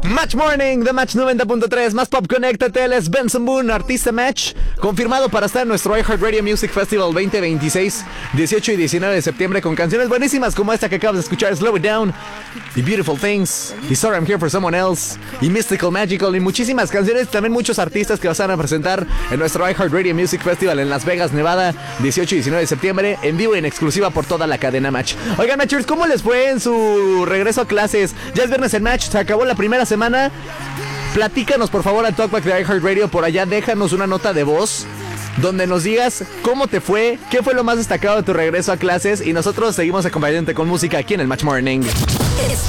Match Morning de Match 90.3, más pop, conéctate. Él es Benson Boone, artista Match, confirmado para estar en nuestro iHeartRadio Music Festival 2026, 18 y 19 de septiembre, con canciones buenísimas como esta que acabas de escuchar, Slow It Down, y Beautiful Things, y Sorry I'm Here for Someone Else, y Mystical Magical, y muchísimas canciones. También muchos artistas que van a presentar en nuestro iHeartRadio Music Festival en Las Vegas, Nevada, 18 y 19 de septiembre, en vivo y en exclusiva por toda la cadena Match. Oigan, Matchers, ¿cómo les fue en su regreso a clases? Ya es viernes en Match, se acabó la primera semana. Platícanos por favor al Talkback de iHeartRadio. Por allá déjanos una nota de voz donde nos digas cómo te fue, qué fue lo más destacado de tu regreso a clases, y nosotros seguimos acompañándote con música aquí en el Match Morning.